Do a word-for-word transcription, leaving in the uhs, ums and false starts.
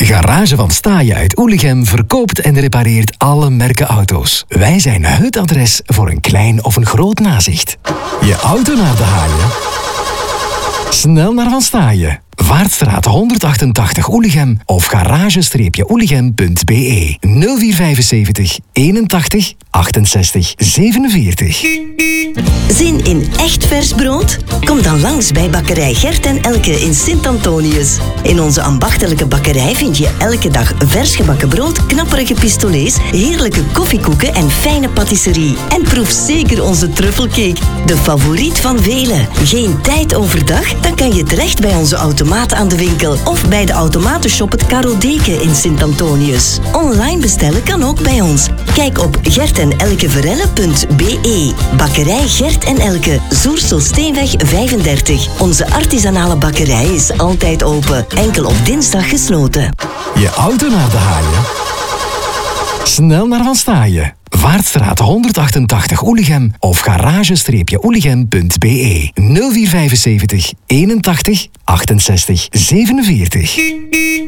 Garage van Staaien uit Oelichem verkoopt en repareert alle merken auto's. Wij zijn het adres voor een klein of een groot nazicht. Je auto naar de haaien? Snel naar Van Staaien. Vaartstraat honderdachtentachtig Oelichem of garage-oelichem punt b e nul vier vijfenzeventig eenentachtig achtenzestig zevenenveertig. Zin in echt vers brood? Kom dan langs bij bakkerij Gert en Elke in Sint-Antonius. In onze ambachtelijke bakkerij vind je elke dag vers gebakken brood, knapperige pistolets, heerlijke koffiekoeken en fijne patisserie. En proef zeker onze truffelcake, de favoriet van velen. Geen tijd overdag? Dan kan je terecht bij onze automaat aan de winkel of bij de automatenshop het Karel Deken in Sint-Antonius. Online bestellen kan ook bij ons. Kijk op gert en elke verelle punt b e. Bakkerij Gert en Elke, Zoersel-Steenweg vijfendertig. Onze artisanale bakkerij is altijd open, enkel op dinsdag gesloten. Je auto naar de haaien? Snel naar Van Staaien. Vaartstraat honderdachtentachtig Oelichem of garage-oelichem punt b e nul vier vijfenzeventig eenentachtig achtenzestig zevenenveertig.